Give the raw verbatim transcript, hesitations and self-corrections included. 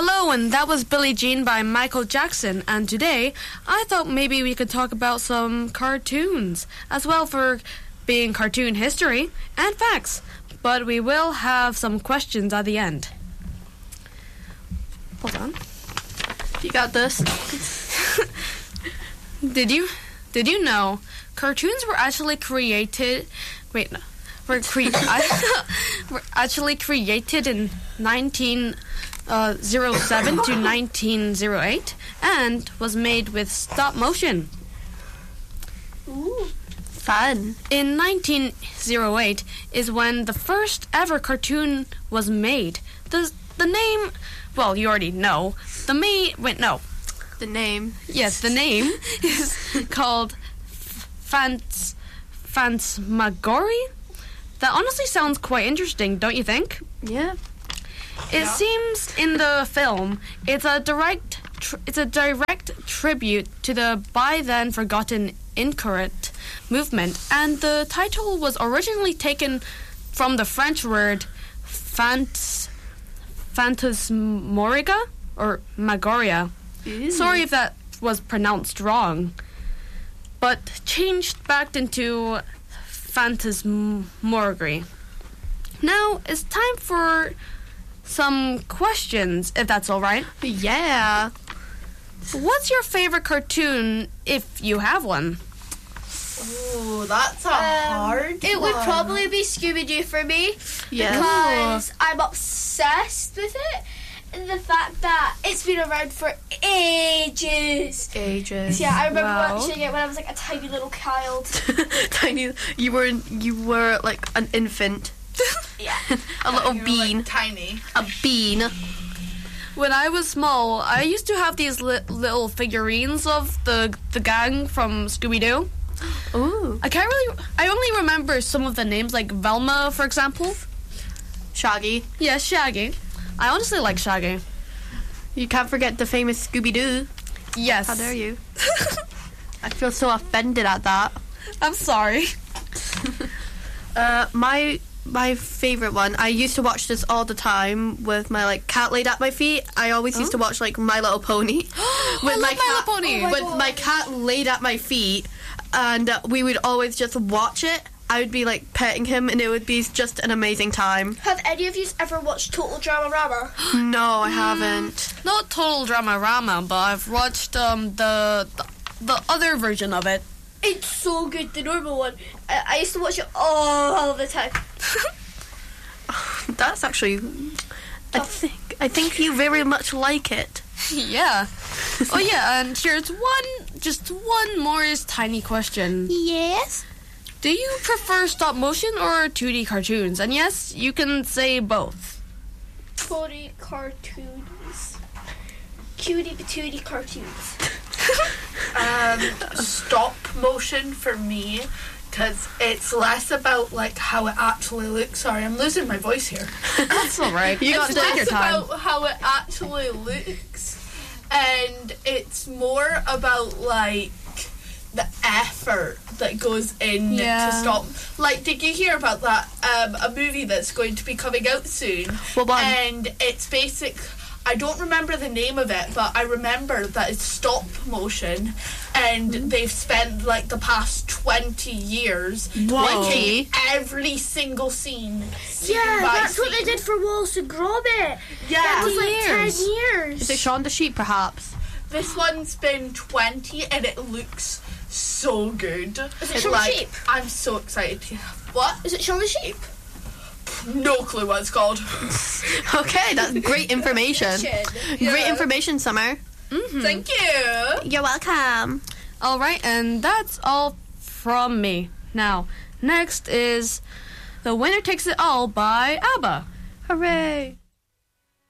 Hello, and that was Billie Jean by Michael Jackson. And today, I thought maybe we could talk about some cartoons as well, for being cartoon history and facts. But we will have some questions at the end. Hold on. You got this. Did you did you know cartoons were actually created? Wait, no. Were, cre- were actually created in nineteen oh seven to nineteen oh eight and was made with stop motion. Ooh, fun. In nineteen oh eight is when the first ever cartoon was made. The the name, well, you already know. The main, wait, no. The name. Yes, the name is called Phants Phantasmagoria. That honestly sounds quite interesting, don't you think? Yeah. It Yeah. seems in the film it's a direct tr- it's a direct tribute to the by then forgotten Incorrect movement, and the title was originally taken from the French word phant phantasmoriga or magoria. Ooh. Sorry if that was pronounced wrong, but changed back into phantasmorgy. Now it's time for some questions, if that's all right. Yeah. What's your favorite cartoon, if you have one? Ooh, that's a Um, hard It would one. probably be Scooby-Doo for me Yeah. because I'm obsessed with it. And the fact that it's been around for ages. Ages. Yeah, I remember Wow. watching it when I was like a tiny little child. Tiny. You were you were like an infant. Yeah. A little You were, bean. like, tiny. A bean. When I was small, I used to have these li- little figurines of the the gang from Scooby-Doo. Ooh. I can't really... I only remember some of the names, like Velma, for example. Shaggy. Yeah, Shaggy. I honestly like Shaggy. You can't forget the famous Scooby-Doo. Yes. How dare you? I feel so offended at that. I'm sorry. Uh, my my favorite one. I used to watch this all the time with my like cat laid at my feet. I always used to watch like My Little Pony I love My Little Pony. Oh my with God. my cat laid at my feet, and uh, we would always just watch it. I would be like petting him, and it would be just an amazing time. Have any of you ever watched Total Drama Rama? No, I haven't. Not Total Drama Rama, but I've watched um the, the the other version of it. It's so good, the normal one. I, I used to watch it all the time. That's actually. I think I think you very much like it. Yeah. Oh yeah, and here's one, just one more tiny question. Yes. Do you prefer stop motion or two D cartoons? And yes, you can say both. Funny cartoons. Cutie patootie cartoons. Um, stop motion for me, because it's less about like how it actually looks. Sorry, I'm losing my voice here. That's all right. You got It's to take your less time. about how it actually looks, and it's more about like the effort that goes in Yeah. to stop. Like, did you hear about that? Um, a movie that's going to be coming out soon, What one? and it's basic. I don't remember the name of it, but I remember that it's stop motion, and they've spent like the past twenty years Whoa. making every single scene. scene Yeah, by that's what they scene. did for Wallace and Gromit. Yeah, That was like years. ten years. Is it Shaun the Sheep, perhaps? this one's been twenty, and it looks so good. Is it It's Shaun the like, Sheep? I'm so excited. to- What? Is it Shaun the Sheep? No clue what it's called. Okay, that's great information. Great Yeah. information, Summer. Thank you. You're welcome. All right, and that's all from me. Now, next is The Winner Takes It All by ABBA. Hooray.